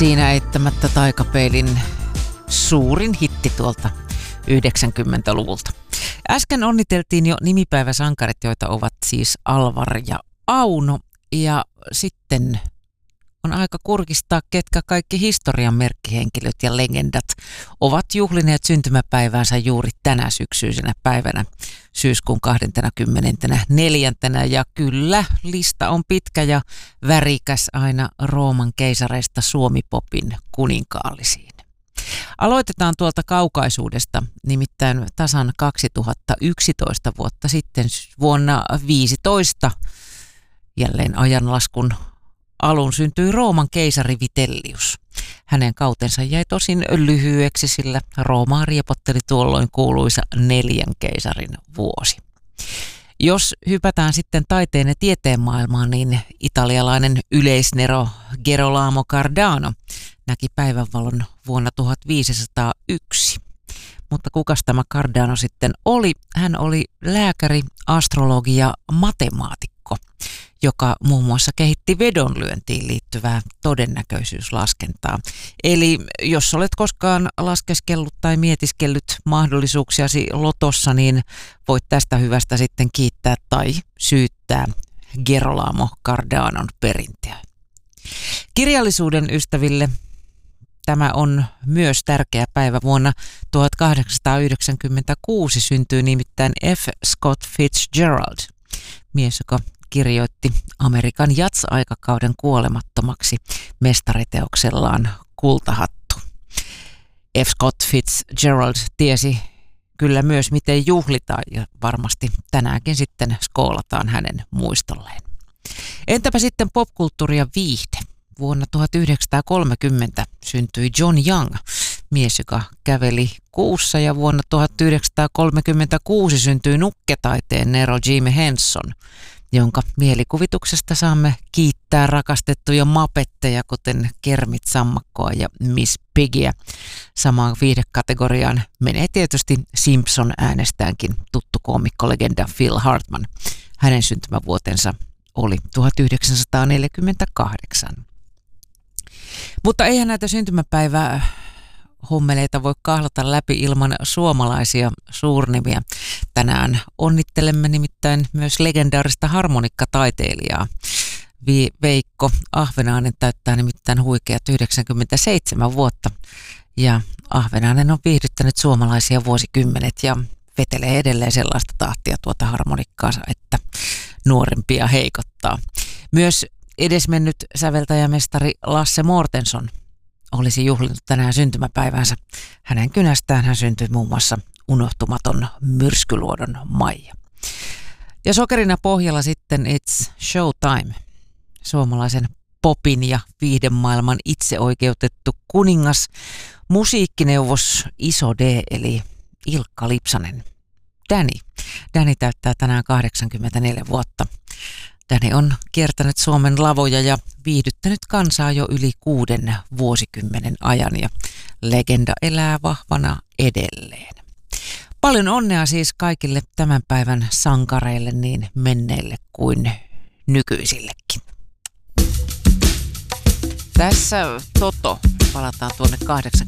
Siinä eittämättä Taikapeilin suurin hitti tuolta 90-luvulta. Äsken onniteltiin jo nimipäiväsankarit, joita ovat siis Alvar ja Auno. Ja sitten on aika kurkistaa, ketkä kaikki historian merkkihenkilöt ja legendat ovat juhlineet syntymäpäiväänsä juuri tänä syksyisenä päivänä, syyskuun 24. Ja kyllä, lista on pitkä ja värikäs aina Rooman keisareista Suomi-popin kuninkaallisiin. Aloitetaan tuolta kaukaisuudesta, nimittäin tasan 2011 vuotta sitten vuonna 15 jälleen ajanlaskun alun syntyi Rooman keisari Vitellius. Hänen kautensa jäi tosin lyhyeksi, sillä Roomaa riepotteli tuolloin kuuluisa 4 keisarin vuosi. Jos hypätään sitten taiteen ja tieteen maailmaan, niin italialainen yleisnero Gerolamo Cardano näki päivänvalon vuonna 1501. Mutta kukas tämä Cardano sitten oli? Hän oli lääkäri, astrologi ja matemaatikko, joka muun muassa kehitti vedonlyöntiin liittyvää todennäköisyyslaskentaa. Eli jos olet koskaan laskeskellut tai mietiskellyt mahdollisuuksiasi lotossa, niin voit tästä hyvästä sitten kiittää tai syyttää Gerolamo Cardanon perintöä. Kirjallisuuden ystäville tämä on myös tärkeä päivä. Vuonna 1896 syntyi nimittäin F. Scott Fitzgerald, mies, joka kirjoitti Amerikan jats-aikakauden kuolemattomaksi mestariteoksellaan Kultahattu. F. Scott Fitzgerald tiesi kyllä myös, miten juhlitaan, ja varmasti tänäänkin sitten skoolataan hänen muistolleen. Entäpä sitten popkulttuuri ja viihde? Vuonna 1930 syntyi John Young, mies, joka käveli kuussa, ja vuonna 1936 syntyi nukketaiteen nero Jim Henson, jonka mielikuvituksesta saamme kiittää rakastettuja mapetteja, kuten Kermit Sammakkoa ja Miss Piggyä. Samaan viihdekategoriaan menee tietysti Simpson äänestäänkin tuttu koomikkolegenda Phil Hartman. Hänen syntymävuotensa oli 1948. Mutta eihän näitä syntymäpäivää hommeleita voi kahlata läpi ilman suomalaisia suurnimiä. Tänään onnittelemme nimittäin myös legendaarista harmonikkataiteilijaa. Veikko Ahvenäinen täyttää nimittäin huikeat 97 vuotta. Ja Ahvenäinen on viihdyttänyt suomalaisia vuosikymmenet ja vetelee edelleen sellaista tahtia tuota harmonikkaansa, että nuorempia heikottaa. Myös edesmennyt säveltäjämestari Lasse Mortenson olisi juhlinut tänään syntymäpäivänsä. Hänen kynästään hän syntyi muun muassa unohtumaton Myrskyluodon Maija. Ja sokerina pohjalla sitten It's Showtime. Suomalaisen popin ja viihdemaailman itseoikeutettu kuningas, musiikkineuvos Iso D eli Ilkka Lipsanen. Danny täyttää tänään 84 vuotta. Danny on kiertänyt Suomen lavoja ja viihdyttänyt kansaa jo yli 6 vuosikymmenen ajan, ja legenda elää vahvana edelleen. Paljon onnea siis kaikille tämän päivän sankareille, niin menneille kuin nykyisillekin. Tässä Toto. Palataan tuonne